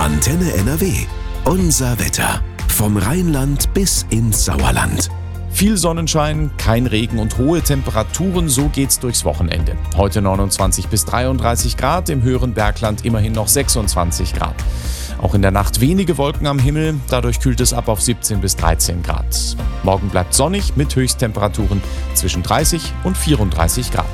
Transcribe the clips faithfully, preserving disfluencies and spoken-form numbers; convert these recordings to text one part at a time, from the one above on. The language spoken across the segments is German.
Antenne N R W. Unser Wetter. Vom Rheinland bis ins Sauerland. Viel Sonnenschein, kein Regen und hohe Temperaturen, so geht's durchs Wochenende. Heute neunundzwanzig bis dreiunddreißig Grad, im höheren Bergland immerhin noch sechsundzwanzig Grad. Auch in der Nacht wenige Wolken am Himmel, dadurch kühlt es ab auf siebzehn bis dreizehn Grad. Morgen bleibt sonnig mit Höchsttemperaturen zwischen dreißig und vierunddreißig Grad.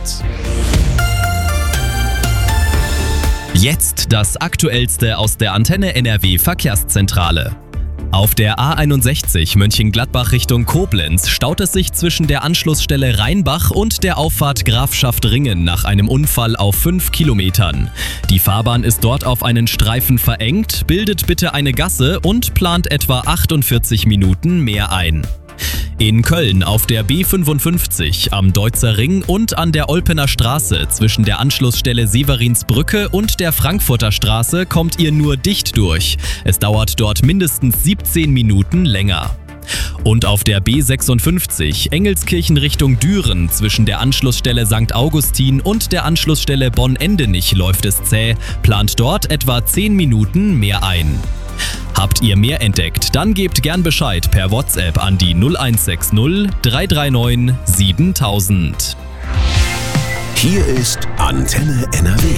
Jetzt das Aktuellste aus der Antenne N R W Verkehrszentrale. Auf der A einundsechzig Mönchengladbach Richtung Koblenz staut es sich zwischen der Anschlussstelle Rheinbach und der Auffahrt Grafschaft-Ringen nach einem Unfall auf fünf Kilometern. Die Fahrbahn ist dort auf einen Streifen verengt, bildet bitte eine Gasse und plant etwa achtundvierzig Minuten mehr ein. In Köln auf der B fünfundfünfzig am Deutzer Ring und an der Olpener Straße zwischen der Anschlussstelle Severinsbrücke und der Frankfurter Straße kommt ihr nur dicht durch. Es dauert dort mindestens siebzehn Minuten länger. Und auf der B sechsundfünfzig Engelskirchen Richtung Düren zwischen der Anschlussstelle Sankt Augustin und der Anschlussstelle Bonn-Endenich läuft es zäh, plant dort etwa zehn Minuten mehr ein. Habt ihr mehr entdeckt? Dann gebt gern Bescheid per WhatsApp an die null eins sechs null drei drei neun siebentausend. Hier ist Antenne N R W.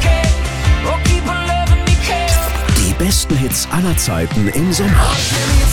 Die besten Hits aller Zeiten im Sommer.